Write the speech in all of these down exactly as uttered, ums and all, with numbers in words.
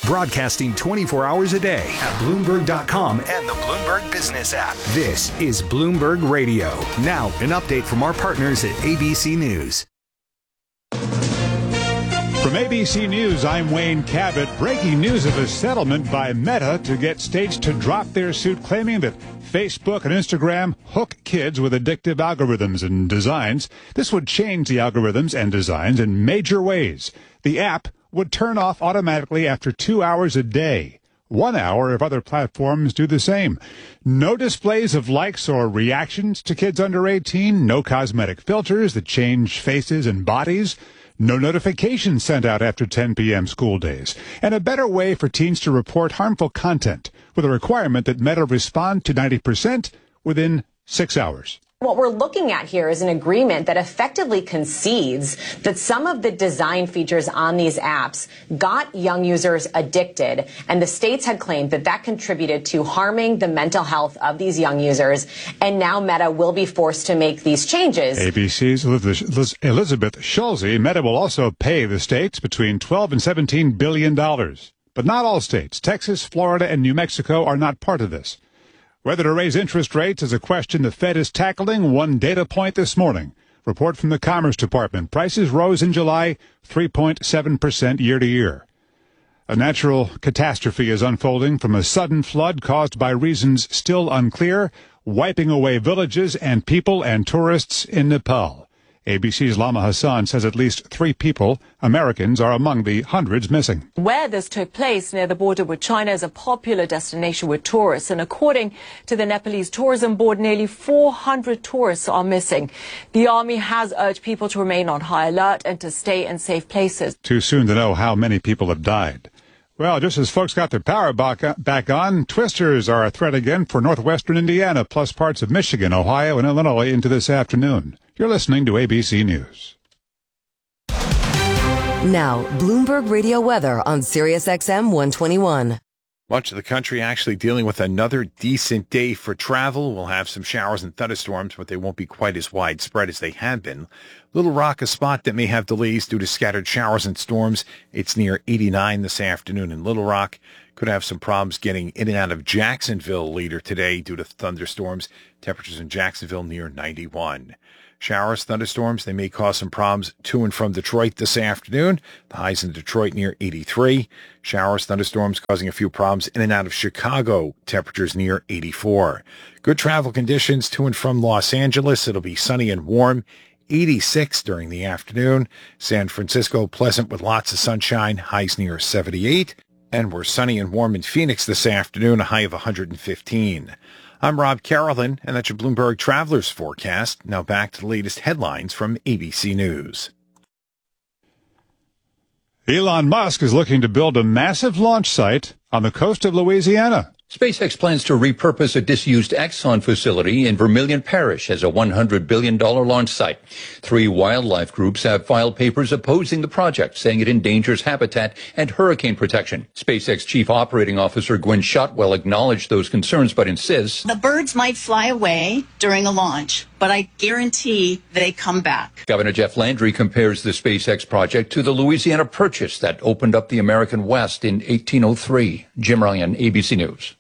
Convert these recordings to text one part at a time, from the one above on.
broadcasting twenty-four hours a day at Bloomberg dot com and the Bloomberg Business app. This is Bloomberg Radio. Now, an update from our partners at A B C News. From A B C News, I'm Wayne Cabot. Breaking news of a settlement by Meta to get states to drop their suit claiming that Facebook and Instagram hook kids with addictive algorithms and designs. This would change the algorithms and designs in major ways. The app would turn off automatically after two hours a day. One hour if other platforms do the same. No displays of likes or reactions to kids under eighteen. No cosmetic filters that change faces and bodies. No notifications sent out after ten p.m. school days. And a better way for teens to report harmful content with a requirement that Meta respond to ninety percent within six hours. What we're looking at here is an agreement that effectively concedes that some of the design features on these apps got young users addicted, and the states had claimed that that contributed to harming the mental health of these young users, and now Meta will be forced to make these changes. A B C's Elizabeth Schulze. Meta will also pay the states between twelve and seventeen billion dollars. But not all states. Texas, Florida, and New Mexico are not part of this. Whether to raise interest rates is a question the Fed is tackling. One data point this morning. Report from the Commerce Department. Prices rose in July three point seven percent year to year. A natural catastrophe is unfolding from a sudden flood caused by reasons still unclear, wiping away villages and people and tourists in Nepal. A B C's Lama Hassan says at least three people, Americans, are among the hundreds missing. Where this took place near the border with China is a popular destination with tourists, and according to the Nepalese Tourism Board, nearly four hundred tourists are missing. The army has urged people to remain on high alert and to stay in safe places. Too soon to know how many people have died. Well, just as folks got their power back on, twisters are a threat again for northwestern Indiana, plus parts of Michigan, Ohio, and Illinois into this afternoon. You're listening to A B C News. Now, Bloomberg Radio weather on Sirius X M one twenty-one. Much of the country actually dealing with another decent day for travel. We'll have some showers and thunderstorms, but they won't be quite as widespread as they have been. Little Rock, a spot that may have delays due to scattered showers and storms. It's near eighty-nine this afternoon in Little Rock. Could have some problems getting in and out of Jacksonville later today due to thunderstorms. Temperatures in Jacksonville near ninety-one. Showers, thunderstorms, they may cause some problems to and from Detroit this afternoon. The highs in Detroit near eighty-three. Showers, thunderstorms causing a few problems in and out of Chicago. Temperatures near eighty-four. Good travel conditions to and from Los Angeles. It'll be sunny and warm. eighty-six during the afternoon. San Francisco, pleasant with lots of sunshine. Highs near seventy-eight. And we're sunny and warm in Phoenix this afternoon. A high of one hundred fifteen. I'm Rob Carolyn, and that's your Bloomberg Travelers Forecast. Now back to the latest headlines from A B C News. Elon Musk is looking to build a massive launch site on the coast of Louisiana. SpaceX plans to repurpose a disused Exxon facility in Vermilion Parish as a one hundred billion dollars launch site. Three wildlife groups have filed papers opposing the project, saying it endangers habitat and hurricane protection. SpaceX Chief Operating Officer Gwen Shotwell acknowledged those concerns, but insists the birds might fly away during a launch, but I guarantee they come back. Governor Jeff Landry compares the SpaceX project to the Louisiana Purchase that opened up the American West in eighteen oh three. Jim Ryan, A B C News.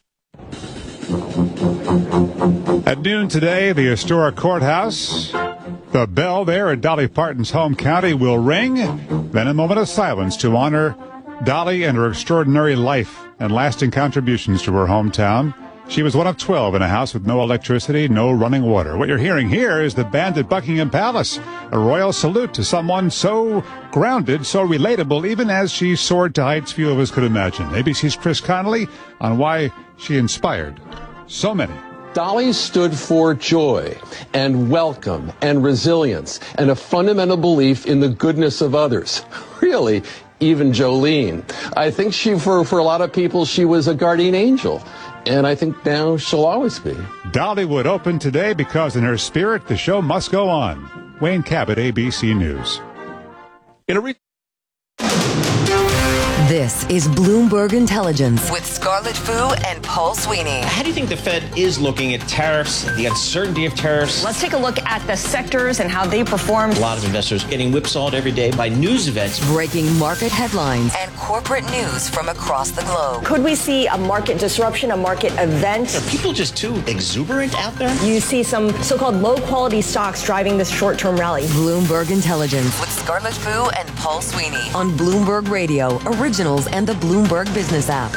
At noon today, the historic courthouse, the bell there at Dolly Parton's home county, will ring. Then a moment of silence to honor Dolly and her extraordinary life and lasting contributions to her hometown. She was one of twelve in a house with no electricity, no running water. What you're hearing here is the band at Buckingham Palace, a royal salute to someone so grounded, so relatable, even as she soared to heights few of us could imagine. A B C's Chris Connolly on why she inspired so many. Dolly stood for joy and welcome and resilience and a fundamental belief in the goodness of others. Really, even Jolene. I think she, for, for a lot of people, she was a guardian angel. And I think now she'll always be. Dolly would open today because in her spirit, the show must go on. Wayne Cabot, A B C News. In a re- This is Bloomberg Intelligence with Scarlett Fu and Paul Sweeney. How do you think the Fed is looking at tariffs, the uncertainty of tariffs? Let's take a look at the sectors and how they performed. A lot of investors getting whipsawed every day by news events. Breaking market headlines and corporate news from across the globe. Could we see a market disruption, a market event? Are people just too exuberant out there? You see some so-called low-quality stocks driving this short-term rally. Bloomberg Intelligence with Scarlett Fu and Paul Sweeney on Bloomberg Radio, Originals, and the Bloomberg Business app.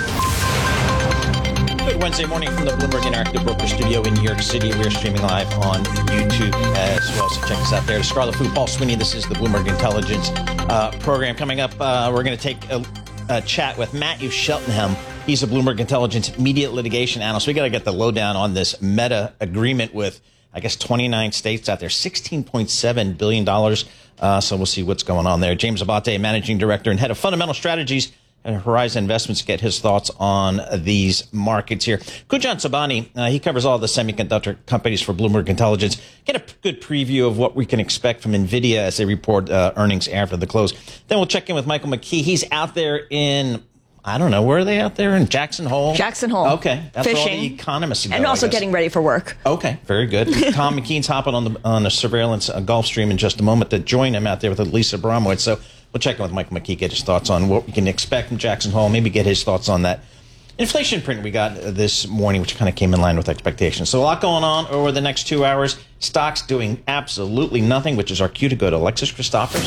Good Wednesday morning from the Bloomberg Interactive Broker Studio in New York City. We're streaming live on YouTube as well, so check us out there. Scarlett Fu, Paul Sweeney, this is the Bloomberg Intelligence uh, program. Coming up, uh, we're going to take a, a chat with Matthew Cheltenham. He's a Bloomberg Intelligence media litigation analyst. We got to get the lowdown on this Meta agreement with, I guess, twenty-nine states out there, sixteen point seven billion dollars. Uh, so we'll see what's going on there. James Abate, managing director and head of fundamental strategies and Horizon Investments, get his thoughts on these markets here. Kujan Sobhani, uh, he covers all the semiconductor companies for Bloomberg Intelligence. Get a good preview of what we can expect from NVIDIA as they report uh, earnings after the close. Then we'll check in with Michael McKee. He's out there in, I don't know, where are they out there? In Jackson Hole? Jackson Hole. Okay. That's Fishing. where all the economists go, and also getting ready for work. Okay, very good. Tom McKean's hopping on the on the surveillance uh, Gulf Stream in just a moment to join him out there with Lisa Bromwich. So we'll check in with Michael McKee, get his thoughts on what we can expect from Jackson Hole, maybe get his thoughts on that inflation print we got this morning, which kind of came in line with expectations. So a lot going on over the next two hours. Stocks doing absolutely nothing, which is our cue to go to Alexis Christophers.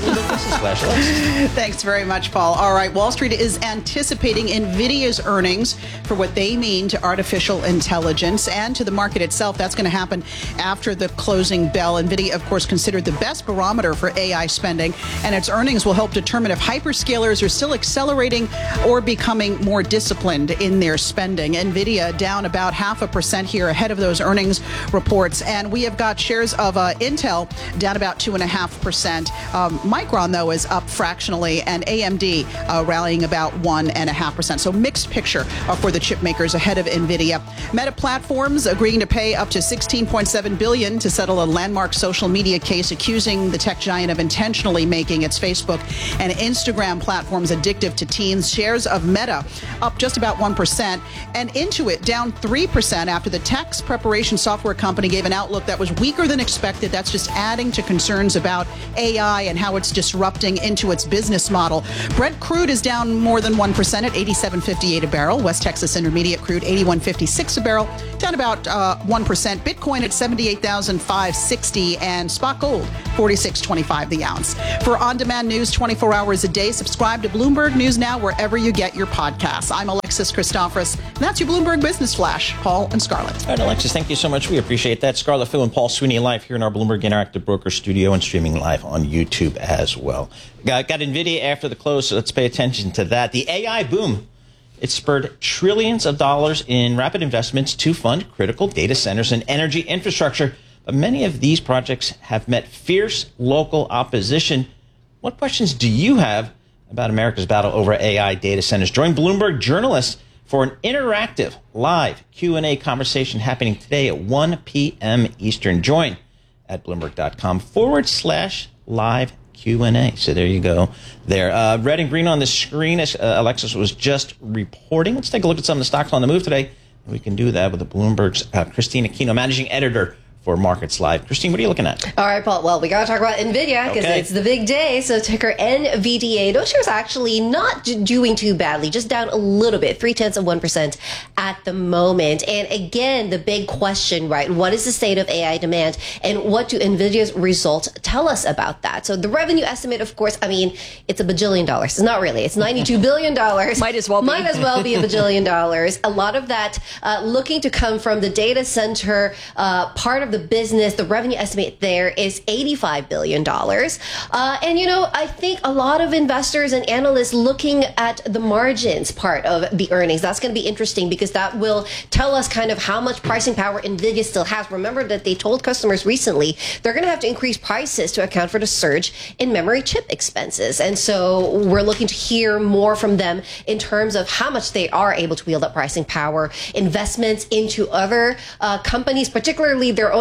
Thanks very much, Paul. All right, Wall Street is anticipating NVIDIA's earnings for what they mean to artificial intelligence and to the market itself. That's going to happen after the closing bell. NVIDIA, of course, considered the best barometer for A I spending, and its earnings will help determine if hyperscalers are still accelerating or becoming more disciplined in their spending. NVIDIA down about half a percent here ahead of those earnings reports, and we have got shares of uh, Intel down about two and a half percent. Um, Micron, though, is up fractionally, and A M D uh, rallying about one and a half percent. So mixed picture uh, for the chip makers ahead of NVIDIA. Meta Platforms agreeing to pay up to sixteen point seven billion dollars to settle a landmark social media case accusing the tech giant of intentionally making its Facebook and Instagram platforms addictive to teens. Shares of Meta up just about one percent, and Intuit down three percent after the tax preparation software company gave an outlook that was weaker than expected. That's just adding to concerns about A I and how it's disrupting Intuit's business model. Brent crude is down more than one percent at eighty-seven fifty-eight a barrel. West Texas Intermediate crude eighty-one fifty-six a barrel, down about uh, one percent. Bitcoin at seventy-eight thousand five hundred sixty, and spot gold forty-six twenty-five the ounce. For on-demand news twenty-four hours a day, subscribe to Bloomberg News Now wherever you get your podcasts. I'm Alexis Christophers, and that's your Bloomberg Business Flash. Paul and Scarlett. All right, Alexis, thank you so much. We appreciate that. Scarlett Fu and Paul Sweeney live here in our Bloomberg Interactive Broker Studio and streaming live on YouTube as well. Got, got NVIDIA after the close, so let's pay attention to that. The A I boom, it spurred trillions of dollars in rapid investments to fund critical data centers and energy infrastructure. But many of these projects have met fierce local opposition. What questions do you have about America's battle over A I data centers? Join Bloomberg journalists for an interactive live Q and A conversation happening today at one p.m. Eastern. Join at Bloomberg.com forward slash live Q and A. So there you go there. Uh, red and green on the screen, as uh, Alexis was just reporting. Let's take a look at some of the stocks on the move today. We can do that with the Bloomberg's uh, Christine Aquino, managing editor for Markets Live. Christine, what are you looking at? All right, Paul. Well, we got to talk about NVIDIA because okay. it's the big day. So ticker N V D A. Those shares actually not doing too badly, just down a little bit, three tenths of one percent at the moment. And again, the big question, right? What is the state of A I demand, and what do NVIDIA's results tell us about that? So the revenue estimate, of course, I mean, it's a bajillion dollars. It's not really. It's ninety-two billion dollars. Might as well be. Might as well be a bajillion dollars. A lot of that uh, looking to come from the data center uh, part of the business. The revenue estimate there is eighty-five billion dollars. Uh, and, you know, I think a lot of investors and analysts looking at the margins part of the earnings. That's going to be interesting because that will tell us kind of how much pricing power NVIDIA still has. Remember that they told customers recently they're going to have to increase prices to account for the surge in memory chip expenses. And so we're looking to hear more from them in terms of how much they are able to wield up pricing power, investments into other uh, companies, particularly their own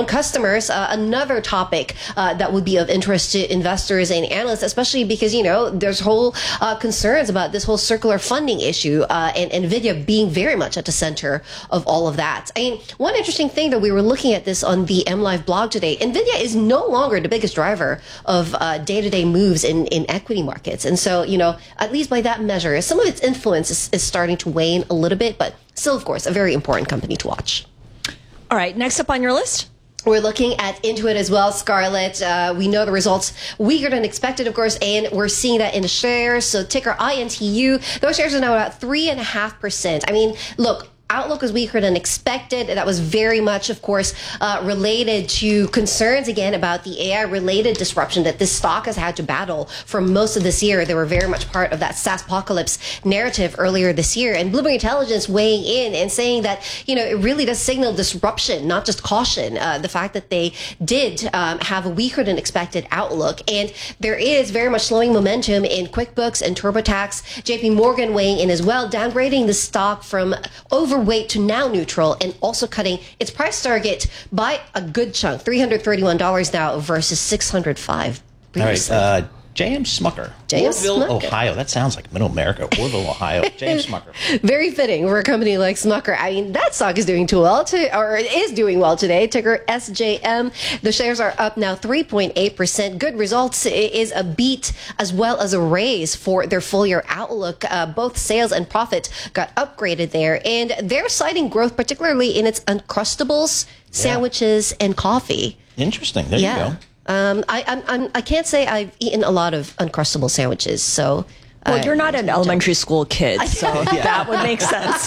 own customers, uh, another topic uh, that would be of interest to investors and analysts, especially because, you know, there's whole uh, concerns about this whole circular funding issue uh, and, and NVIDIA being very much at the center of all of that. I mean, one interesting thing that we were looking at this on the MLive blog today, NVIDIA is no longer the biggest driver of uh, day-to-day moves in, in equity markets. And so, you know, at least by that measure, some of its influence is, is starting to wane a little bit, but still, of course, a very important company to watch. All right, next up on your list? We're looking at Intuit as well, Scarlett. Uh, we know the results weaker than expected, of course, and we're seeing that in the shares. So ticker I N T U, those shares are now about three and a half percent. I mean, look, outlook was weaker than expected. That was very much, of course, uh, related to concerns, again, about the A I-related disruption that this stock has had to battle for most of this year. They were very much part of that SaaSpocalypse narrative earlier this year. And Bloomberg Intelligence weighing in and saying that, you know, it really does signal disruption, not just caution. Uh, the fact that they did um, have a weaker than expected outlook. And there is very much slowing momentum in QuickBooks and TurboTax. J P Morgan weighing in as well, downgrading the stock from over weight to now neutral, and also cutting its price target by a good chunk, three hundred thirty-one dollars now versus six hundred five dollars previously. All right, uh, J M Smucker. J M Orville, Smucker. Ohio. That sounds like Middle America. Orville, Ohio. J M Smucker. Very fitting for a company like Smucker. I mean, that stock is doing too well, to, or is doing well today. Ticker S J M. The shares are up now three point eight percent. Good results is a beat as well as a raise for their full year outlook. Uh, both sales and profit got upgraded there. And they're citing growth, particularly in its Uncrustables, sandwiches, yeah. and coffee. Interesting. There yeah. you go. Um, I, I'm, I'm, I can't say I've eaten a lot of Uncrustable sandwiches, so. Well, uh, you're not an elementary school kid, so yeah. that would make sense.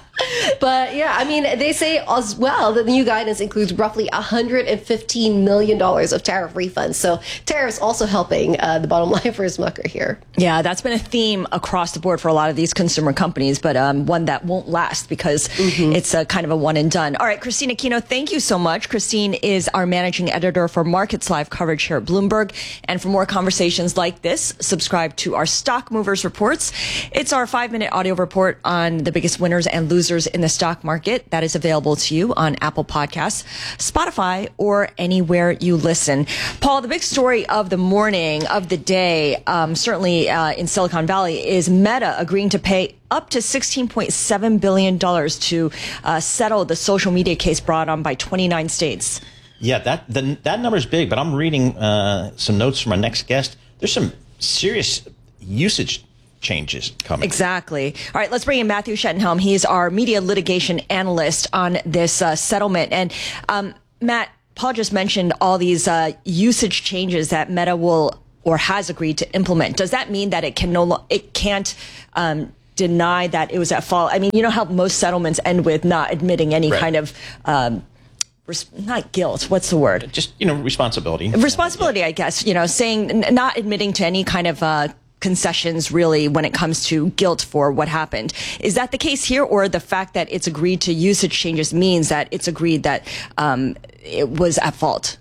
But yeah, I mean, they say as well that the new guidance includes roughly one hundred fifteen million dollars of tariff refunds. So tariffs also helping uh, the bottom line for Smucker here. Yeah, that's been a theme across the board for a lot of these consumer companies, but um, one that won't last because mm-hmm. it's a kind of a one and done. All right, Christine Aquino, thank you so much. Christine is our managing editor for Markets Live coverage here at Bloomberg. And for more conversations like this, subscribe to our Stock Movers Reports. It's our five-minute audio report on the biggest winners and losers in the stock market that is available to you on Apple Podcasts, Spotify, or anywhere you listen. Paul, the big story of the morning, of the day, um, certainly uh, in Silicon Valley, is Meta agreeing to pay up to sixteen point seven billion dollars to uh, settle the social media case brought on by twenty-nine states. Yeah, that the, that number is big, but I'm reading uh, some notes from our next guest. There's some serious usage changes coming. Exactly. All right, let's bring in Matthew Schettenhelm. He's our media litigation analyst on this uh, settlement. And um, Matt, Paul just mentioned all these uh, usage changes that Meta will or has agreed to implement. Does that mean that it can no lo- it can't um, deny that it was at fault? I mean, you know how most settlements end with not admitting any right. kind of um, res- not guilt. What's the word? Just, you know, responsibility. Responsibility, I guess. You know, saying n- not admitting to any kind of uh, concessions really when it comes to guilt for what happened. Is that the case here, or the fact that it's agreed to usage changes means that it's agreed that um, it was at fault?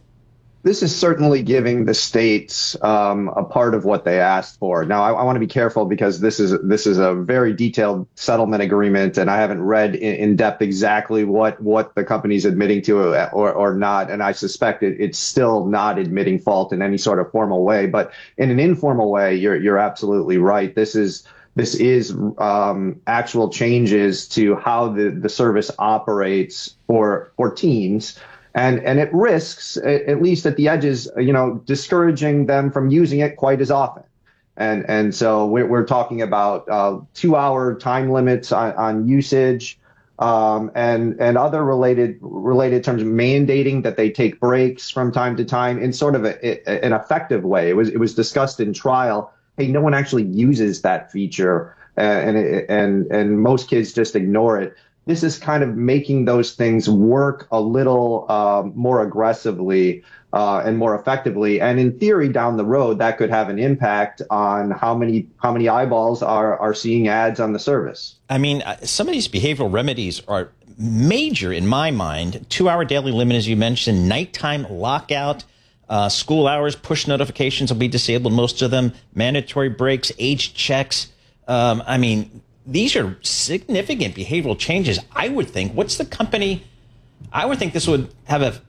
This is certainly giving the states um, a part of what they asked for. Now, I, I want to be careful because this is this is a very detailed settlement agreement, and I haven't read in, in depth exactly what what the company's admitting to or, or not. And I suspect it, it's still not admitting fault in any sort of formal way. But in an informal way, you're you're absolutely right. This is this is um, actual changes to how the, the service operates for for teams. And and it risks, at least at the edges, you know, discouraging them from using it quite as often. And and so we're, we're talking about uh, two-hour time limits on, on usage um, and and other related related terms, mandating that they take breaks from time to time in sort of a, a, an effective way. It was it was discussed in trial. Hey, no one actually uses that feature, uh, and and and most kids just ignore it. This is kind of making those things work a little um, more aggressively uh, and more effectively. And in theory, down the road, that could have an impact on how many how many eyeballs are, are seeing ads on the service. I mean, some of these behavioral remedies are major in my mind. Two-hour daily limit, as you mentioned, nighttime lockout, uh, school hours, push notifications will be disabled, most of them, mandatory breaks, age checks. Um, I mean, these are significant behavioral changes, I would think. What's the company? I would think this would have a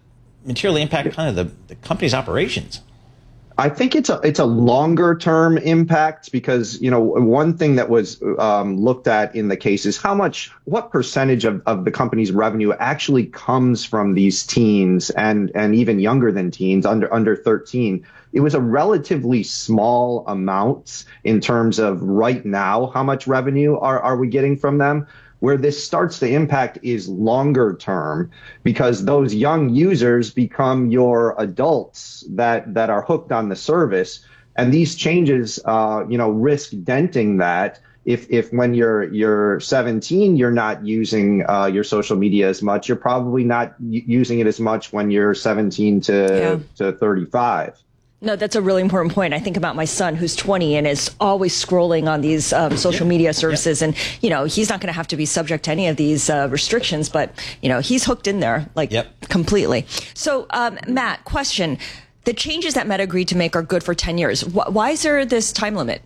materially impact kind of the, the company's operations? I think it's a it's a longer term impact because, you know, one thing that was um, looked at in the case is how much, what percentage of, of the company's revenue actually comes from these teens and and even younger than teens, under under thirteen. It was a relatively small amount in terms of right now, how much revenue are, are we getting from them? Where this starts to impact is longer term, because those young users become your adults that, that are hooked on the service. And these changes, uh, you know, risk denting that. If, if when you're, you're seventeen, you're not using uh, your social media as much, you're probably not y- using it as much when you're seventeen to, yeah. to thirty-five. No, that's a really important point. I think about my son who's twenty and is always scrolling on these um, social yeah. media services. Yeah. And, you know, he's not going to have to be subject to any of these uh, restrictions, but, you know, he's hooked in there like yep. completely. So, um, Matt, question. The changes that Meta agreed to make are good for ten years. Wh- why is there this time limit?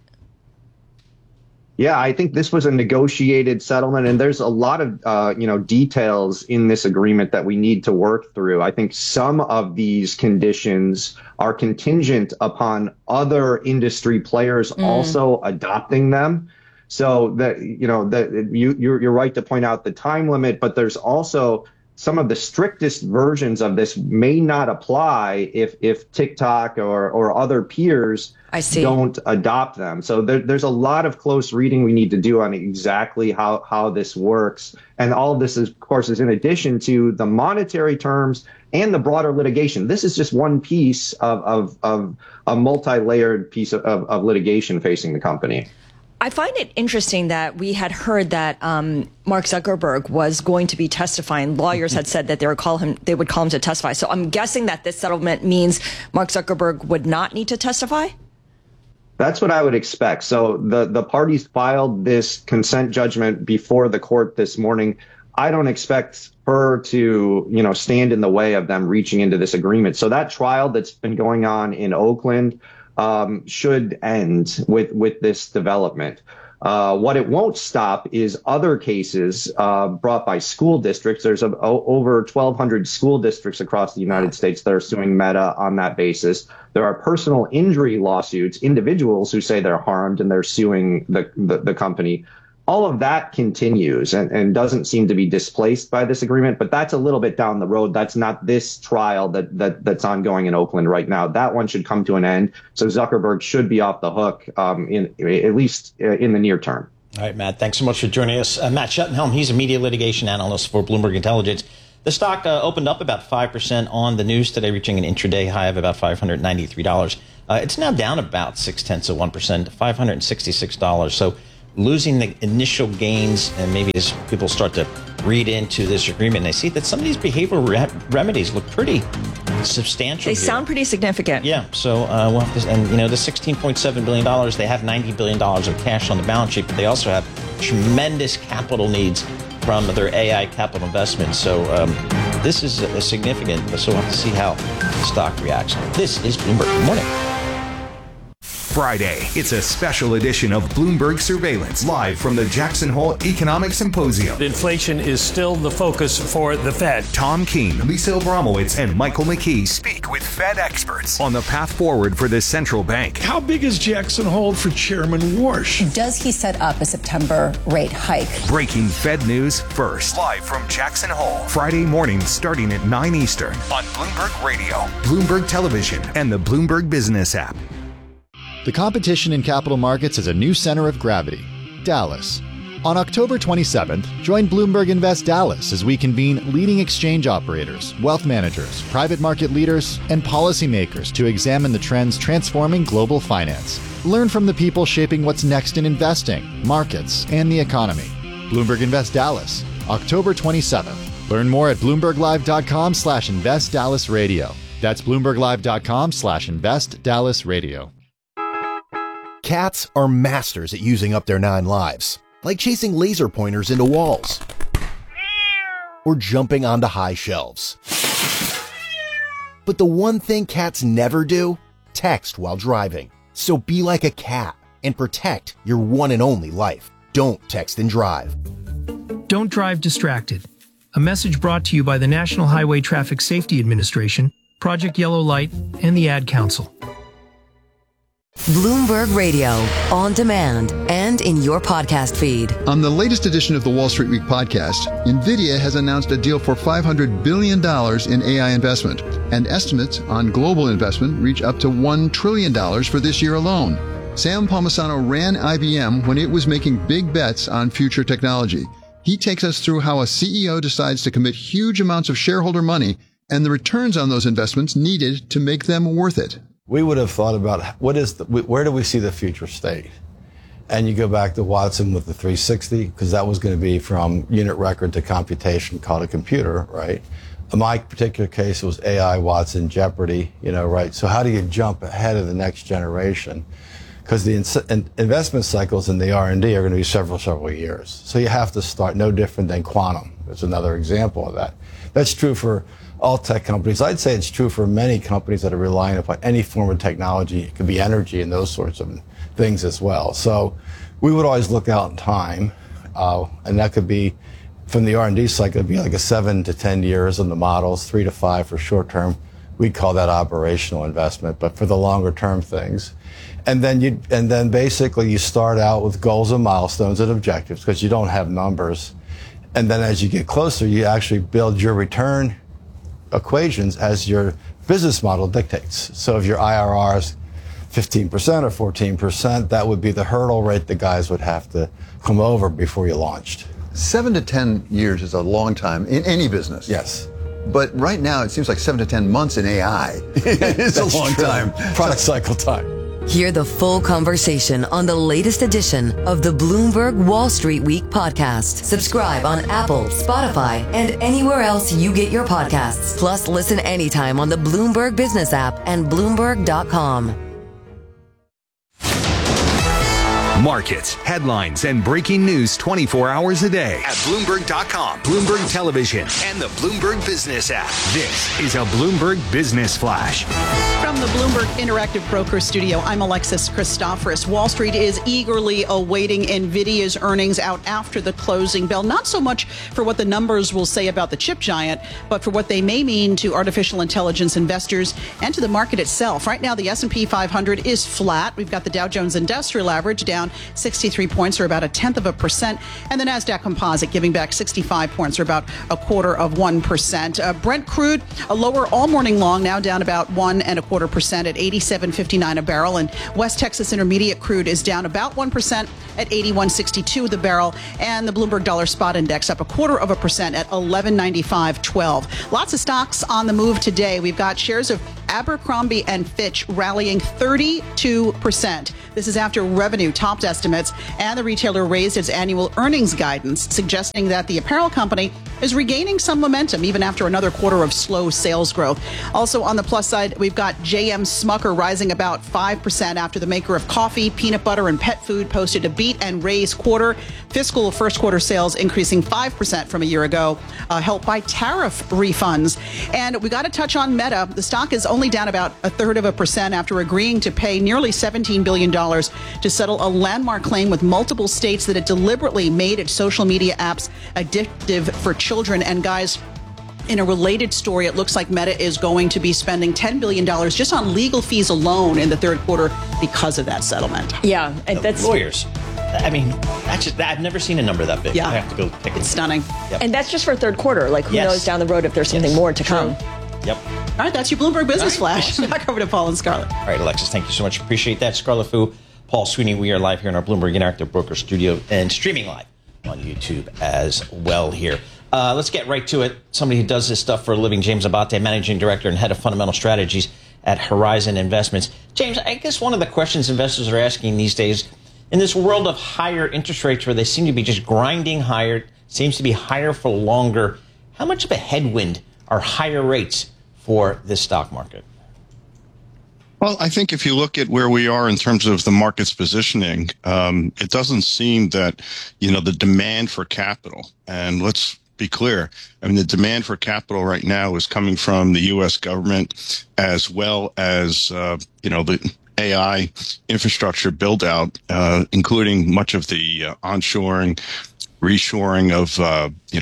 Yeah, I think this was a negotiated settlement, and there's a lot of, uh, you know, details in this agreement that we need to work through. I think some of these conditions are contingent upon other industry players mm. also adopting them. So that, you know, that you, you're, you're right to point out the time limit, but there's also some of the strictest versions of this may not apply if, if TikTok or, or other peers I see. don't adopt them. So there, there's a lot of close reading we need to do on exactly how, how this works. And all of this, is, of course, is in addition to the monetary terms and the broader litigation. This is just one piece of, of, of a multi-layered piece of, of, of litigation facing the company. I find it interesting that we had heard that um, Mark Zuckerberg was going to be testifying. Lawyers had said that they would call him, they would call him to testify. So I'm guessing that this settlement means Mark Zuckerberg would not need to testify? That's what I would expect. So the, the parties filed this consent judgment before the court this morning. I don't expect her to, you know, stand in the way of them reaching into this agreement. So that trial that's been going on in Oakland um, should end with, with this development. Uh, what it won't stop is other cases uh, brought by school districts. There's a, o- over twelve hundred school districts across the United States that are suing Meta on that basis. There are personal injury lawsuits, individuals who say they're harmed and they're suing the, the, the company. All of that continues and, and doesn't seem to be displaced by this agreement, but that's a little bit down the road. That's not this trial that, that that's ongoing in Oakland right now. That one should come to an end. So Zuckerberg should be off the hook, um, in at least in the near term. All right, Matt, thanks so much for joining us. Uh, Matt Schuttenhelm, he's a media litigation analyst for Bloomberg Intelligence. The stock uh, opened up about five percent on the news today, reaching an intraday high of about five hundred ninety-three dollars. Uh, it's now down about six-tenths of one percent, five hundred sixty-six dollars. So losing the initial gains, and maybe as people start to read into this agreement, they see that some of these behavioral re- remedies look pretty substantial. They here. sound pretty significant. Yeah. So, uh, we'll have to, and you know, the sixteen point seven billion dollars, they have ninety billion dollars of cash on the balance sheet, but they also have tremendous capital needs from their A I capital investments. So um, this is a significant, so we'll have to see how the stock reacts. This is Bloomberg. Good morning. Friday, it's a special edition of Bloomberg Surveillance, live from the Jackson Hole Economic Symposium. Inflation is still the focus for the Fed. Tom Keene, Lisa Abramowitz, and Michael McKee speak with Fed experts on the path forward for the central bank. How big is Jackson Hole for Chairman Warsh? Does he set up a September rate hike? Breaking Fed news first, live from Jackson Hole, Friday morning starting at nine Eastern on Bloomberg Radio, Bloomberg Television, and the Bloomberg Business app. The competition in capital markets has a new center of gravity, Dallas. On October twenty-seventh, join Bloomberg Invest Dallas as we convene leading exchange operators, wealth managers, private market leaders, and policymakers to examine the trends transforming global finance. Learn from the people shaping what's next in investing, markets, and the economy. Bloomberg Invest Dallas, October twenty-seventh. Learn more at bloomberglive.com slash invest Dallas radio. That's bloomberglive.com slash invest Dallas radio. Cats are masters at using up their nine lives, like chasing laser pointers into walls or jumping onto high shelves. But the one thing cats never do? Text while driving. So be like a cat and protect your one and only life. Don't text and drive. Don't drive distracted. A message brought to you by the National Highway Traffic Safety Administration, Project Yellow Light, and the Ad Council. Bloomberg Radio, on demand and in your podcast feed. On the latest edition of the Wall Street Week podcast, NVIDIA has announced a deal for five hundred billion dollars in A I investment, and estimates on global investment reach up to one trillion dollars for this year alone. Sam Palmisano ran I B M when it was making big bets on future technology. He takes us through how a C E O decides to commit huge amounts of shareholder money and the returns on those investments needed to make them worth it. We would have thought about what is the, where do we see the future state? And you go back to Watson with the three sixty, because that was going to be from unit record to computation called a computer, right? In my particular case, it was A I, Watson, Jeopardy, you know, right? So how do you jump ahead of the next generation? Because the in- investment cycles in the R and D are going to be several, several years. So you have to start no different than quantum. There's another example of that. That's true for all tech companies. I'd say it's true for many companies that are relying upon any form of technology. It could be energy and those sorts of things as well. So we would always look out in time, uh, and that could be from the R and D cycle, it'd be like a seven to ten years on the models, three to five for short term. We'd call that operational investment, but for the longer term things. And then you, and then basically you start out with goals and milestones and objectives because you don't have numbers. And then as you get closer, you actually build your return equations as your business model dictates. So if your I R R is fifteen percent or fourteen percent, that would be the hurdle rate the guys would have to come over before you launched. Seven to ten years is a long time in any business. Yes. But right now, it seems like seven to ten months in A I is a long true. time. Product cycle time. Hear the full conversation on the latest edition of the Bloomberg Wall Street Week podcast. Subscribe on Apple, Spotify, and anywhere else you get your podcasts. Plus, listen anytime on the Bloomberg Business app and Bloomberg dot com. Markets, headlines, and breaking news twenty-four hours a day at Bloomberg dot com, Bloomberg Television, and the Bloomberg Business app. This is a Bloomberg Business Flash. From the Bloomberg Interactive Broker Studio, I'm Alexis Christoforous. Wall Street is eagerly awaiting NVIDIA's earnings out after the closing bell, not so much for what the numbers will say about the chip giant, but for what they may mean to artificial intelligence investors and to the market itself. Right now, the S and P five hundred is flat. We've got the Dow Jones Industrial Average down sixty-three points, or about a tenth of a percent, and the NASDAQ Composite giving back sixty-five points, or about a quarter of one percent. Uh, Brent crude, a lower all morning long, now down about one and a quarter percent at eighty-seven fifty-nine a barrel, and West Texas Intermediate crude is down about one percent at eighty-one sixty-two the barrel, and the Bloomberg Dollar Spot Index up a quarter of a percent at eleven ninety-five twelve. Lots of stocks on the move today. We've got shares of Abercrombie and Fitch rallying thirty-two percent. This is after revenue topped estimates, and the retailer raised its annual earnings guidance, suggesting that the apparel company is regaining some momentum even after another quarter of slow sales growth. Also on the plus side, we've got J M Smucker rising about five percent after the maker of coffee, peanut butter, and pet food posted a beat and raise quarter. Fiscal first quarter sales increasing five percent from a year ago, uh, helped by tariff refunds. And we got to touch on Meta. The stock is only down about a third of a percent after agreeing to pay nearly seventeen billion dollars to settle a landmark claim with multiple states that it deliberately made its social media apps addictive for children. And guys, in a related story, it looks like Meta is going to be spending ten billion dollars just on legal fees alone in the third quarter because of that settlement. Yeah, and that's lawyers. I mean, that's just, I've never seen a number that big. Yeah. I have to go pick it. It's stunning. Yep. And that's just for third quarter. Like, who Yes. knows down the road if there's something Yes. more to come. Yep. All right, that's your Bloomberg Business All right, Flash. awesome. Back over to Paul and Scarlett. All right, Alexis, thank you so much. Appreciate that. Scarlett Fu, Paul Sweeney, we are live here in our Bloomberg Interactive Broker Studio and streaming live on YouTube as well here. Uh, let's get right to it. Somebody who does this stuff for a living, James Abate, Managing Director and Head of Fundamental Strategies at Horizon Investments. James, I guess one of the questions investors are asking these days, in this world of higher interest rates where they seem to be just grinding higher, seems to be higher for longer, how much of a headwind are higher rates for this stock market? Well, I think if you look at where we are in terms of the market's positioning, um, it doesn't seem that, you know, the demand for capital, and let's be clear, I mean, the demand for capital right now is coming from the U S government as well as, uh, you know, the A I infrastructure build out, uh, including much of the uh, onshoring, reshoring of, uh, you know,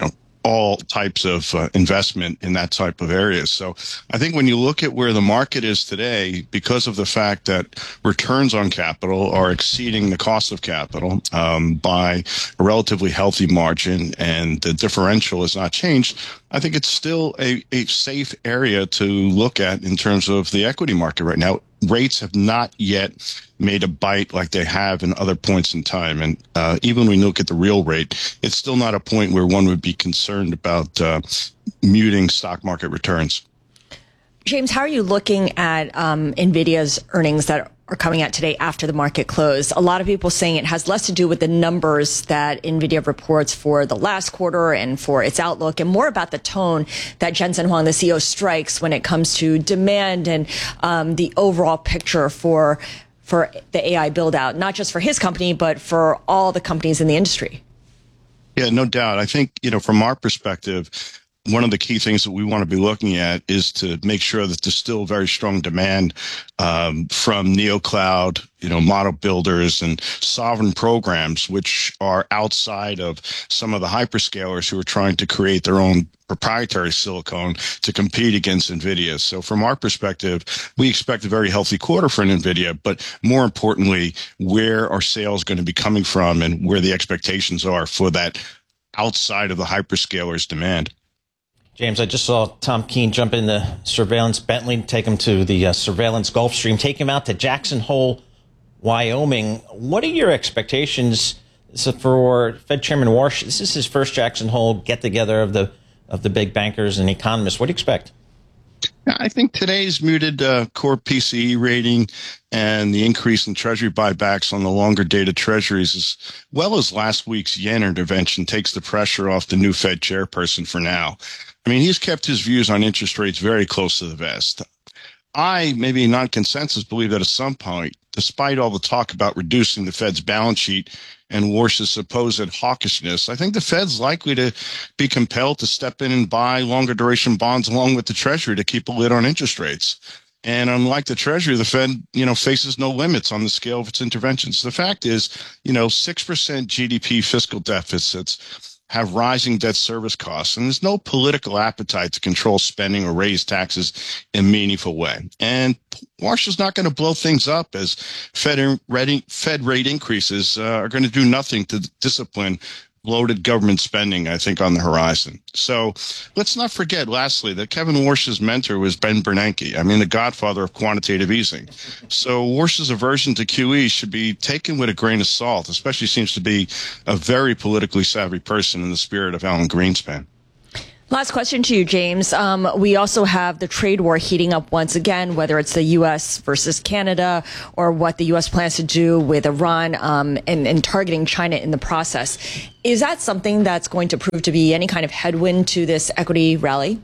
all types of uh, investment in that type of areas. So I think when you look at where the market is today, because of the fact that returns on capital are exceeding the cost of capital um, by a relatively healthy margin, and the differential has not changed, I think it's still a, a safe area to look at in terms of the equity market right now. Rates have not yet made a bite like they have in other points in time. And uh, even when we look at the real rate, it's still not a point where one would be concerned about uh, muting stock market returns. James, how are you looking at um, NVIDIA's earnings that are coming out today after the market closed? A lot of people saying it has less to do with the numbers that NVIDIA reports for the last quarter and for its outlook, and more about the tone that Jensen Huang, the C E O, strikes when it comes to demand and um, the overall picture for for the A I build out, not just for his company, but for all the companies in the industry. Yeah, no doubt. I think, you know, from our perspective, one of the key things that we want to be looking at is to make sure that there's still very strong demand um, from neocloud, you know, model builders and sovereign programs, which are outside of some of the hyperscalers who are trying to create their own proprietary silicon to compete against NVIDIA. So from our perspective, we expect a very healthy quarter for NVIDIA, but more importantly, where are sales going to be coming from and where the expectations are for that outside of the hyperscalers demand. James, I just saw Tom Keene jump in the surveillance Bentley, take him to the uh, surveillance Gulfstream, take him out to Jackson Hole, Wyoming. What are your expectations for Fed Chairman Warsh? This is his first Jackson Hole get-together of the of the big bankers and economists. What do you expect? I think today's muted uh, core P C E rating and the increase in Treasury buybacks on the longer dated Treasuries, as well as last week's yen intervention, takes the pressure off the new Fed chairperson for now. I mean, he's kept his views on interest rates very close to the vest. I, maybe non-consensus, believe that at some point, despite all the talk about reducing the Fed's balance sheet and Warsh's supposed hawkishness, I think the Fed's likely to be compelled to step in and buy longer duration bonds along with the Treasury to keep a lid on interest rates. And unlike the Treasury, the Fed, you know, faces no limits on the scale of its interventions. The fact is, you know, six percent G D P fiscal deficits have rising debt service costs, and there's no political appetite to control spending or raise taxes in a meaningful way. And Warsh is not going to blow things up, as Fed rate, Fed rate increases uh, are going to do nothing to discipline bloated government spending, I think, on the horizon. So let's not forget, lastly, that Kevin Warsh's mentor was Ben Bernanke, I mean, the godfather of quantitative easing. So Warsh's aversion to Q E should be taken with a grain of salt, especially seems to be a very politically savvy person in the spirit of Alan Greenspan. Last question to you, James. Um, we also have the trade war heating up once again, whether it's the U S versus Canada or what the U S plans to do with Iran um, and, and targeting China in the process. Is that something that's going to prove to be any kind of headwind to this equity rally?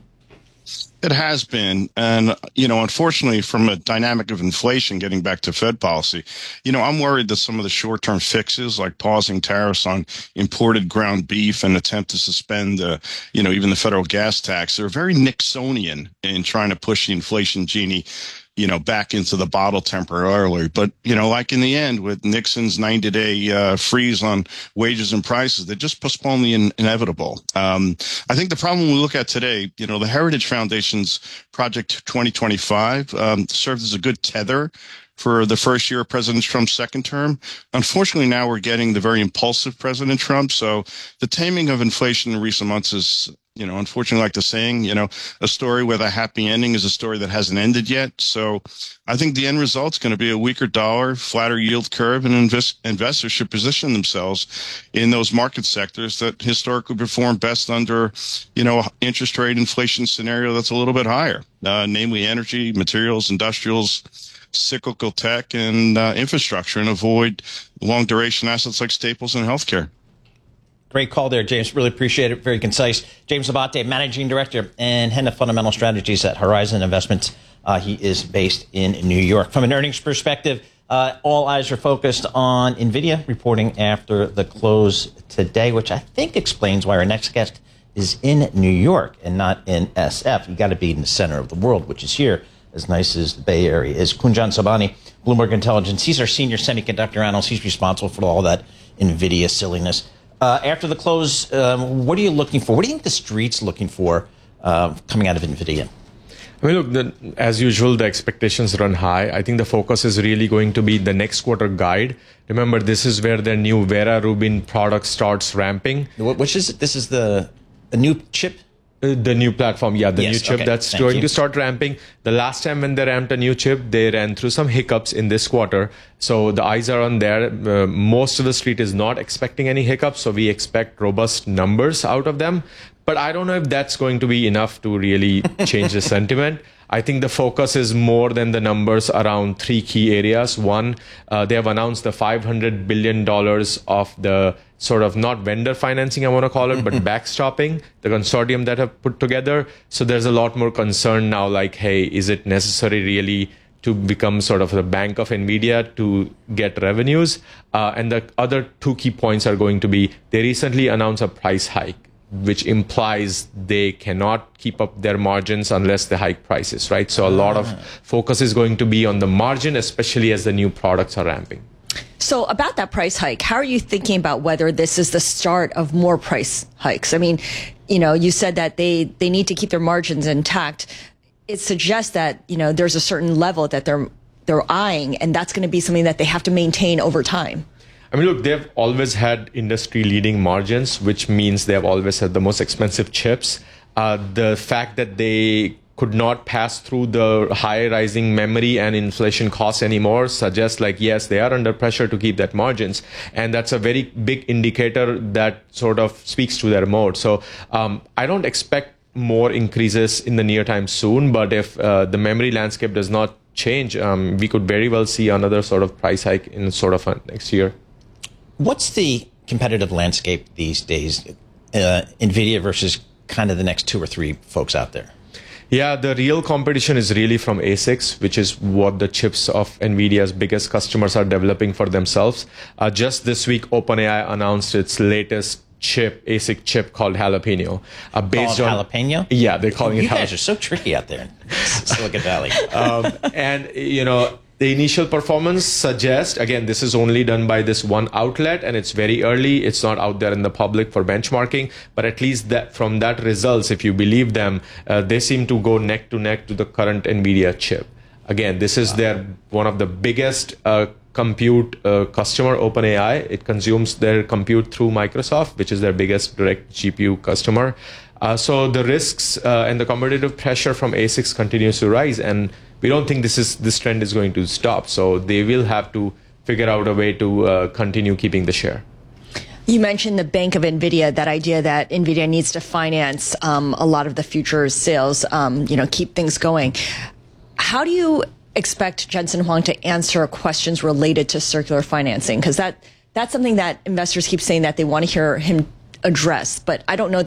It has been. And, you know, unfortunately, from a dynamic of inflation, getting back to Fed policy, you know, I'm worried that some of the short-term fixes, like pausing tariffs on imported ground beef and attempt to suspend, uh, you know, even the federal gas tax, are very Nixonian in trying to push the inflation genie, you know, back into the bottle temporarily. But, you know, like in the end with Nixon's ninety-day uh, freeze on wages and prices, they just postponed the in- inevitable. Um, I think the problem we look at today, you know, the Heritage Foundation's Project twenty twenty-five um, served as a good tether for the first year of President Trump's second term. Unfortunately, now we're getting the very impulsive President Trump. So the taming of inflation in recent months is, you know, unfortunately, like the saying, you know, a story with a happy ending is a story that hasn't ended yet. So I think the end result is going to be a weaker dollar, flatter yield curve, and invest- investors should position themselves in those market sectors that historically perform best under, you know, interest rate inflation scenario that's a little bit higher, uh, namely energy, materials, industrials, cyclical tech, and uh, infrastructure, and avoid long duration assets like staples and healthcare. Great call there, James. Really appreciate it. Very concise. James Abate, Managing Director and Head of Fundamental Strategies at Horizon Investments. Uh, he is based in New York. From an earnings perspective, uh, all eyes are focused on NVIDIA reporting after the close today, which I think explains why our next guest is in New York and not in S F. You got to be in the center of the world, which is here, as nice as the Bay Area is. Kunjan Sobhani, Bloomberg Intelligence. He's our senior semiconductor analyst. He's responsible for all that NVIDIA silliness. Uh, after the close, um, what are you looking for? What do you think the street's looking for uh, coming out of NVIDIA? I mean, look, the, as usual, the expectations run high. I think the focus is really going to be the next quarter guide. Remember, this is where their new Vera Rubin product starts ramping. Which is, this is the, the new chip? Uh, the new platform, yeah, the yes, new chip okay. that's Thank going you. to start ramping. The last time when they ramped a new chip, they ran through some hiccups in this quarter. So the eyes are on there. Uh, most of the street is not expecting any hiccups, so we expect robust numbers out of them. But I don't know if that's going to be enough to really change the sentiment. I think the focus is more than the numbers around three key areas. One, uh, they have announced the five hundred billion dollars of the sort of not vendor financing, I want to call it, but backstopping, the consortium that have put together. So there's a lot more concern now, like, hey, is it necessary really to become sort of the bank of NVIDIA to get revenues? Uh, and the other two key points are going to be, they recently announced a price hike, which implies they cannot keep up their margins unless they hike prices, right? So a lot of focus is going to be on the margin, especially as the new products are ramping. So about that price hike, how are you thinking about whether this is the start of more price hikes? I mean, you know, you said that they, they need to keep their margins intact. It suggests that, you know, there's a certain level that they're they're eyeing, and that's going to be something that they have to maintain over time. I mean, look, they've always had industry-leading margins, which means they've always had the most expensive chips. Uh, the fact that they could not pass through the high rising memory and inflation costs anymore suggests, like, yes, they are under pressure to keep that margins. And that's a very big indicator that sort of speaks to their mode. So um, I don't expect more increases in the near time soon, but if uh, the memory landscape does not change, um, we could very well see another sort of price hike in sort of uh, next year. What's the competitive landscape these days, uh, NVIDIA versus kind of the next two or three folks out there? Yeah, the real competition is really from A SICs, which is what the chips of NVIDIA's biggest customers are developing for themselves. Uh, just this week, OpenAI announced its latest chip, A SIC chip called Jalapeno. Uh, based Call it on Jalapeno? Yeah, they're calling you it. You guys are so tricky out there in Silicon Valley. um, and you know, the initial performance suggests, again, this is only done by this one outlet, and it's very early. It's not out there in the public for benchmarking, but at least that from that results, if you believe them, uh, they seem to go neck to neck to the current NVIDIA chip. Again, this is wow. their one of the biggest uh, compute uh, customer, OpenAI. It consumes their compute through Microsoft, which is their biggest direct G P U customer. Uh, so the risks uh, and the competitive pressure from A SICs continues to rise, and we don't think this is this trend is going to stop. So they will have to figure out a way to uh, continue keeping the share. You mentioned the bank of NVIDIA, that idea that NVIDIA needs to finance um, a lot of the futures sales, um, you know, keep things going. How do you expect Jensen Huang to answer questions related to circular financing? Because that that's something that investors keep saying that they want to hear him address, but I don't know